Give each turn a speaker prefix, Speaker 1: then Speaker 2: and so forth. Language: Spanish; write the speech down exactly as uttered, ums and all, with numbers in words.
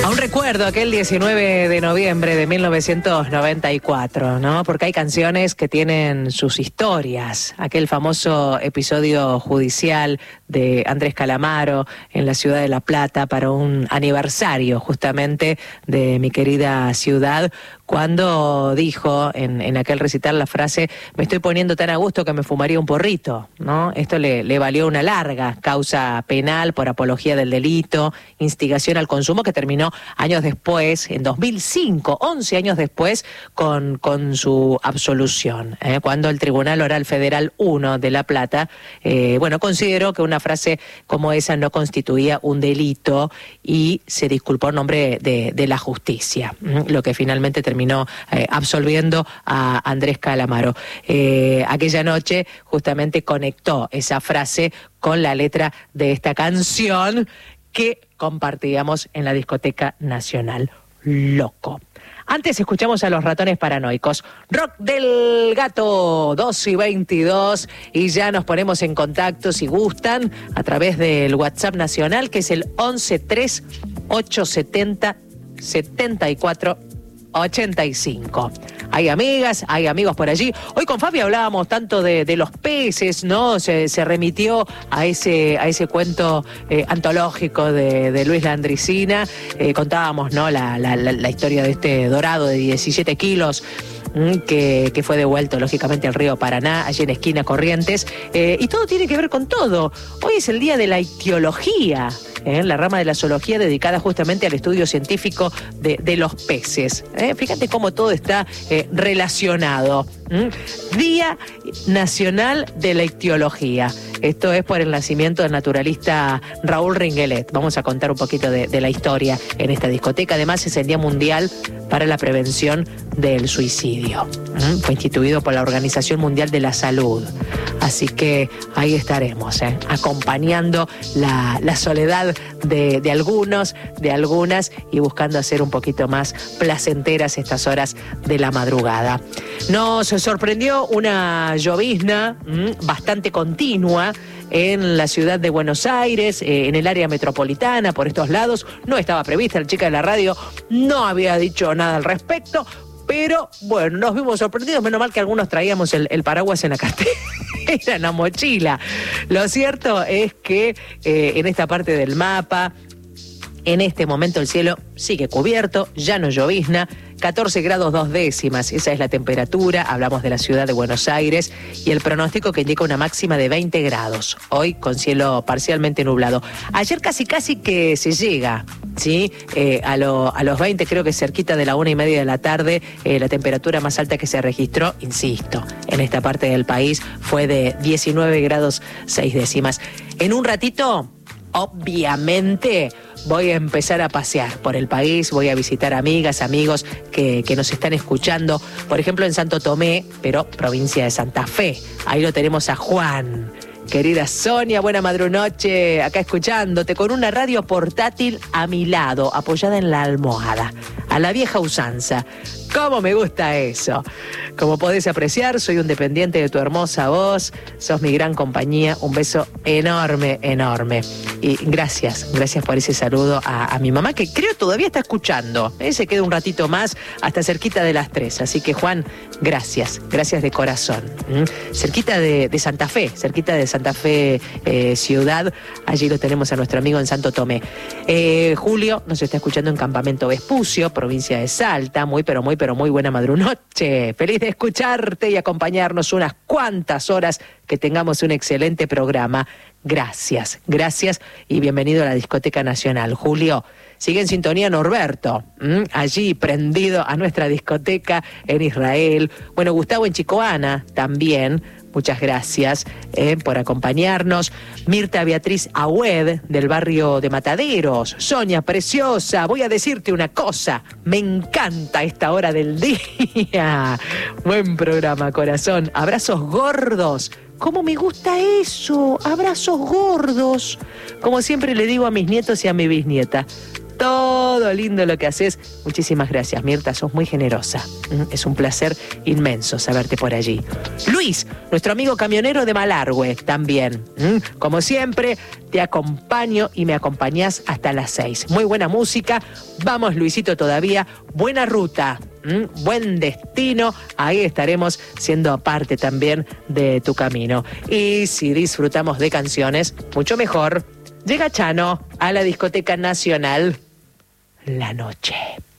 Speaker 1: Aún recuerdo aquel diecinueve de noviembre de mil novecientos noventa y cuatro, ¿no? Porque hay canciones que tienen sus historias. Aquel famoso episodio judicial de Andrés Calamaro en la ciudad de La Plata para un aniversario justamente de mi querida ciudad, cuando dijo en, en aquel recital la frase: me estoy poniendo tan a gusto que me fumaría un porrito, ¿no? Esto le, le valió una larga causa penal por apología del delito, instigación al consumo, que terminó años después, en dos mil cinco, once años después, con, con su absolución, ¿eh? Cuando el Tribunal Oral Federal uno de La Plata, eh, bueno, consideró que una frase como esa no constituía un delito y se disculpó en nombre de, de la justicia, ¿eh? Lo que finalmente terminó terminó eh, absolviendo a Andrés Calamaro. Eh, aquella noche justamente conectó esa frase con la letra de esta canción que compartíamos en la Discoteca Nacional. Loco. Antes escuchamos a Los Ratones Paranoicos. Rock del Gato, dos y veintidós, y ya nos ponemos en contacto, si gustan, a través del WhatsApp nacional, que es el once tres ocho setenta setenta y cuatro ochenta y cinco. Hay amigas, hay amigos por allí. Hoy con Fabi hablábamos tanto de, de los peces, ¿no? Se, se remitió a ese, a ese cuento eh, antológico de, de Luis Landricina. Eh, contábamos, ¿no? La, la, la, la historia de este dorado de diecisiete kilos. Que, que fue devuelto lógicamente al río Paraná, allí en esquina Corrientes, eh, y todo tiene que ver con todo. Hoy es el día de la ictiología, ¿eh? La rama de la zoología dedicada justamente al estudio científico de, de los peces, ¿eh? Fíjate cómo todo está eh, relacionado. ¿Mm? Día Nacional de la Ictiología. Esto es por el nacimiento del naturalista Raúl Ringuelet. Vamos a contar un poquito de, de la historia en esta discoteca. Además, es el Día Mundial para la Prevención del Suicidio. ¿Mm? Fue instituido por la Organización Mundial de la Salud. Así que ahí estaremos, ¿eh? acompañando la, la soledad de, de algunos, de algunas, y buscando hacer un poquito más placenteras estas horas de la madrugada. Nos sorprendió una llovizna mmm, bastante continua en la ciudad de Buenos Aires, eh, en el área metropolitana, por estos lados. No estaba prevista, la chica de la radio no había dicho nada al respecto, pero bueno, nos vimos sorprendidos. Menos mal que algunos traíamos el, el paraguas en la cartera, en la mochila. Lo cierto es que eh, en esta parte del mapa, en este momento el cielo sigue cubierto, ya no llovizna, catorce grados dos décimas, esa es la temperatura. Hablamos de la ciudad de Buenos Aires y el pronóstico que indica una máxima de veinte grados, hoy con cielo parcialmente nublado. Ayer casi casi que se llega, ¿sí? Eh, a, lo, a los veinte, creo que cerquita de la una y media de la tarde, eh, la temperatura más alta que se registró, insisto, en esta parte del país fue de diecinueve grados seis décimas. En un ratito, obviamente, voy a empezar a pasear por el país, voy a visitar amigas, amigos que, que nos están escuchando, por ejemplo en Santo Tomé, pero provincia de Santa Fe. Ahí lo tenemos a Juan. Querida Sonia, buena madrunoche, acá escuchándote con una radio portátil a mi lado, apoyada en la almohada, a la vieja usanza. ¿Cómo me gusta eso? Como podés apreciar, soy un dependiente de tu hermosa voz, sos mi gran compañía, un beso enorme, enorme. Y gracias, gracias por ese saludo a, a mi mamá, que creo todavía está escuchando, ¿eh? Se queda un ratito más, hasta cerquita de las tres. Así que Juan, gracias, gracias de corazón. ¿Mm? Cerquita de, de Santa Fe, cerquita de Santa Fe eh, ciudad, allí lo tenemos a nuestro amigo en Santo Tomé. Eh, Julio nos está escuchando en Campamento Vespucio, provincia de Salta, muy pero muy pero muy buena madrunoche. Feliz de escucharte y acompañarnos unas cuantas horas, que tengamos un excelente programa. Gracias, gracias y bienvenido a la Discoteca Nacional. Julio, sigue en sintonía Norberto, ¿m? allí prendido a nuestra discoteca en Israel. Bueno, Gustavo en Chicoana también. Muchas gracias eh, por acompañarnos. Mirta Beatriz Agüed, del barrio de Mataderos. Sonia, preciosa, voy a decirte una cosa. Me encanta esta hora del día. Buen programa, corazón. Abrazos gordos. ¿Cómo me gusta eso? Abrazos gordos. Como siempre le digo a mis nietos y a mi bisnieta, todo lindo lo que haces. Muchísimas gracias, Mirta, sos muy generosa. Es un placer inmenso saberte por allí. Luis, nuestro amigo camionero de Malargüe, también. Como siempre, te acompaño y me acompañás hasta las seis. Muy buena música. Vamos, Luisito, todavía. Buena ruta. ¿Mm? Buen destino, ahí estaremos siendo parte también de tu camino. Y si disfrutamos de canciones, mucho mejor. Llega Chano a la Discoteca Nacional la noche.